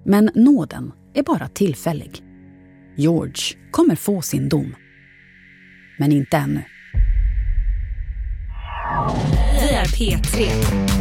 Men nåden är bara tillfällig. George kommer få sin dom. Men inte ännu. Vi är P3.